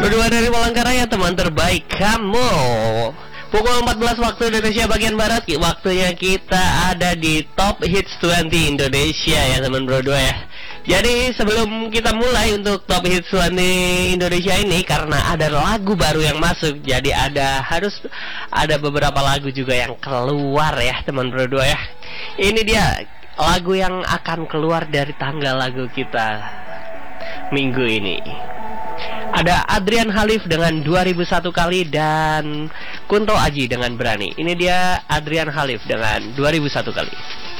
Berdua dari Palangkaraya, teman terbaik kamu. Pukul 14 waktu Indonesia bagian Barat. Waktunya kita ada di Top Hits 20 Indonesia ya teman berdua ya. Jadi sebelum kita mulai untuk Top Hits 20 Indonesia ini, karena ada lagu baru yang masuk, jadi harus ada beberapa lagu juga yang keluar ya teman berdua ya. Ini dia lagu yang akan keluar dari tanggal lagu kita minggu ini. Ada Adrian Khalif dengan 2001 kali dan Kunto Aji dengan Berani. Ini dia Adrian Khalif dengan 2001 kali.